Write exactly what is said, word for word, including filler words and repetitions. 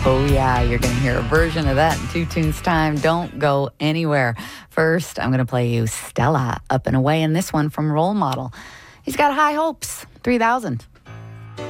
Oh, yeah, you're going to hear a version of that in two tunes time. Don't go anywhere. First, I'm going to play you Stella, Up and Away, and this one from Role Model. He's got high hopes, three thousand.